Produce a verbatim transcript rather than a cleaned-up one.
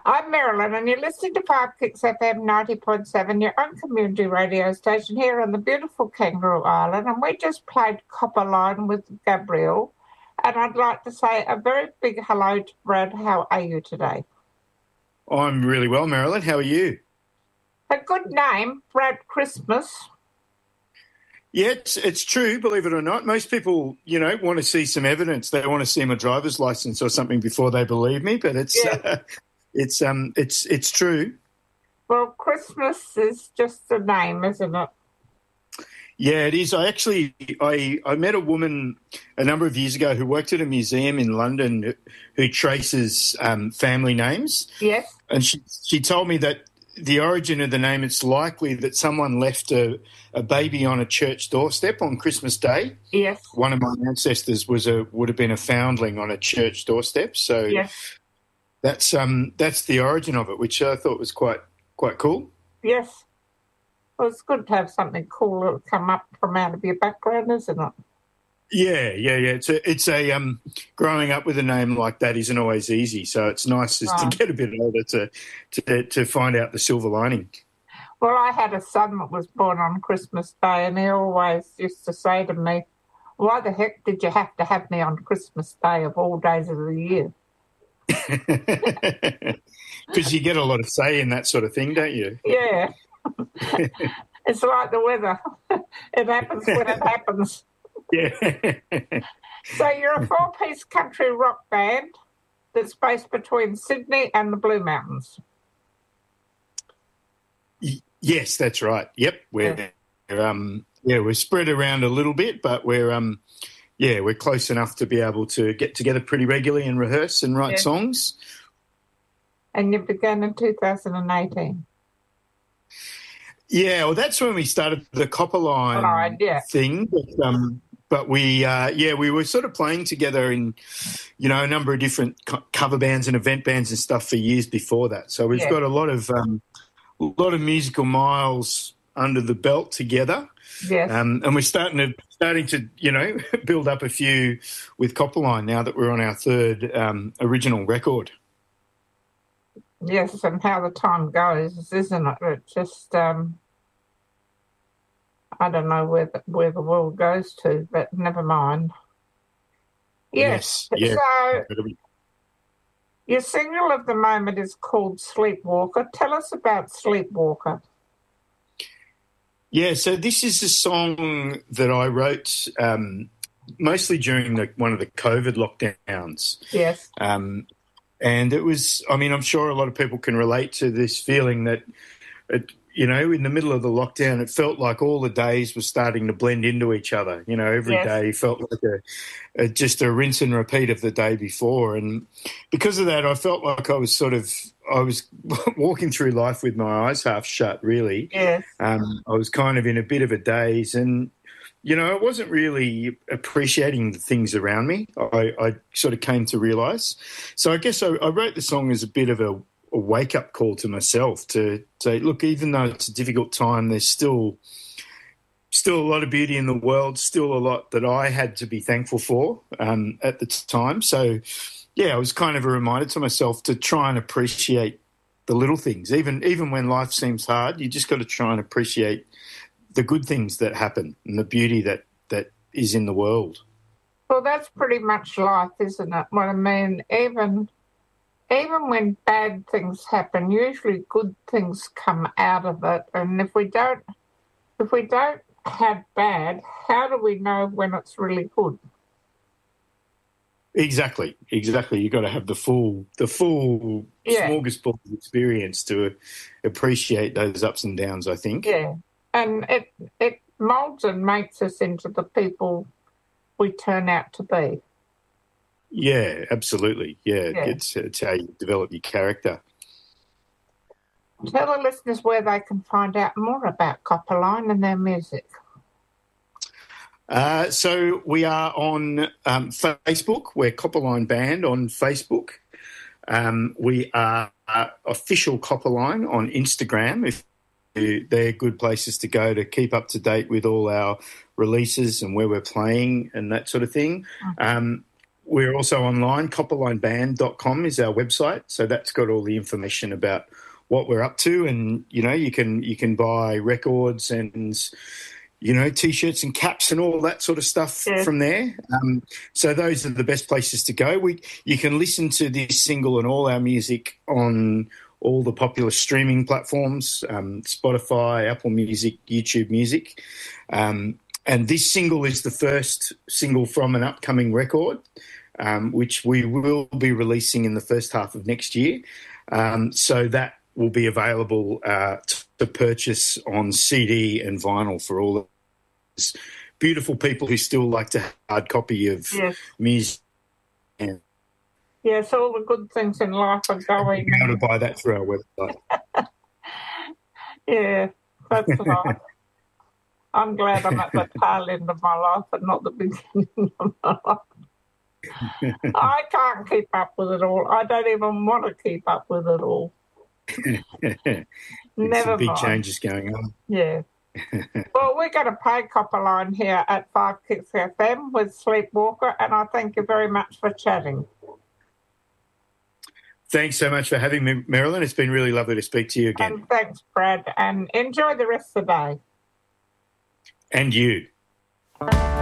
I'm Marilyn, and you're listening to Five Kicks F M ninety point seven, your own community radio station here on the beautiful Kangaroo Island. And we just played Copper Line with Gabriel. And I'd like to say a very big hello to Brad. How are you today? I'm really well, Marilyn. How are you? A good name, Brad Christmas. Yeah, it's, it's true, believe it or not. Most people, you know, want to see some evidence. They want to see my driver's license or something before they believe me, but it's yeah. uh, it's um it's it's true. Well, Christmas is just a name, isn't it? Yeah, it is. I actually I, I met a woman a number of years ago who worked at a museum in London who, who traces um, family names. Yes. And she she told me that the origin of the name, it's likely that someone left a, a baby on a church doorstep on Christmas Day. Yes. One of my ancestors was a would have been a foundling on a church doorstep. So yes. that's um that's the origin of it, which I thought was quite quite cool. Yes. Well, it's good to have something cool that come up from out of your background, isn't it? Yeah, yeah, yeah. It's a, it's a um, growing up with a name like that isn't always easy. So it's nice as oh. to get a bit older to, to to find out the silver lining. Well, I had a son that was born on Christmas Day, and he always used to say to me, "Why the heck did you have to have me on Christmas Day of all days of the year?" Because you get a lot of say in that sort of thing, don't you? Yeah. It's like the weather. It happens when it happens. Yeah. So you're a four-piece country rock band that's based between Sydney and the Blue Mountains. Y- yes, that's right. Yep. We're yeah. um yeah, we're spread around a little bit, but we're um yeah, we're close enough to be able to get together pretty regularly and rehearse and write yeah. songs. And you began in two thousand eighteen. Yeah, well, that's when we started the Copper Line right, yeah. thing. But, um, but we, uh, yeah, we were sort of playing together in, you know, a number of different co- cover bands and event bands and stuff for years before that. So we've yeah. got a lot of um, a lot of musical miles under the belt together. Yes. Um, and we're starting to starting to you know build up a few with Copper Line now that we're on our third um, original record. Yes, and how the time goes, isn't it? It just, um, I don't know where the, where the world goes to, but never mind. Yes, yes. So yeah. your single of the moment is called Sleepwalker. Tell us about Sleepwalker. Yeah, so this is a song that I wrote um, mostly during the, one of the COVID lockdowns. Yes. Um And it was, I mean, I'm sure a lot of people can relate to this feeling that, it, you know, in the middle of the lockdown, it felt like all the days were starting to blend into each other. You know, every yes. day felt like a, a just a rinse and repeat of the day before. And because of that, I felt like I was sort of, I was walking through life with my eyes half shut, really. Yes. Um, I was kind of in a bit of a daze and, you know, I wasn't really appreciating the things around me. I, I sort of came to realise. So I guess I, I wrote the song as a bit of a, a wake-up call to myself to say, look, even though it's a difficult time, there's still still a lot of beauty in the world, still a lot that I had to be thankful for um, at the time. So, yeah, it was kind of a reminder to myself to try and appreciate the little things. Even, even when life seems hard, you just got to try and appreciate the good things that happen and the beauty that, that is in the world. Well, that's pretty much life, isn't it? Well, I mean, even even when bad things happen, usually good things come out of it. And if we don't, if we don't have bad, how do we know when it's really good? Exactly, exactly. You've got to have the full, the full yeah. smorgasbord experience to appreciate those ups and downs, I think. Yeah. And it it moulds and makes us into the people we turn out to be. Yeah, absolutely. Yeah, yeah. It's, it's how you develop your character. Tell the listeners where they can find out more about Copper Line and their music. Uh, so we are on um, Facebook. We're Copper Line Band on Facebook. Um, we are uh, official Copper Line on Instagram. If they're good places to go to keep up to date with all our releases and where we're playing and that sort of thing. Mm-hmm. Um, we're also online. copperline band dot com is our website, so that's got all the information about what we're up to, and you know, you can you can buy records and you know t-shirts and caps and all that sort of stuff Yeah. from there. Um, so those are the best places to go. We you can listen to this single and all our music on all the popular streaming platforms: um, Spotify, Apple Music, YouTube Music. Um, and this single is the first single from an upcoming record, um, which we will be releasing in the first half of next year. Um, so that will be available uh, to purchase on C D and vinyl for all those beautiful people who still like to have a hard copy of Yes. music. And Yes, all the good things in life are going. be able to buy that through our website. Yeah, that's right. I'm glad I'm at the tail end of my life and not the beginning of my life. I can't keep up with it all. I don't even want to keep up with it all. There's Never some big mind. changes going on. Yeah. Well, we're going to play Copperline here at Five Kicks F M with Sleepwalker, and I thank you very much for chatting. Thanks so much for having me, Marilyn. It's been really lovely to speak to you again. And thanks, Brad, and enjoy the rest of the day. And you.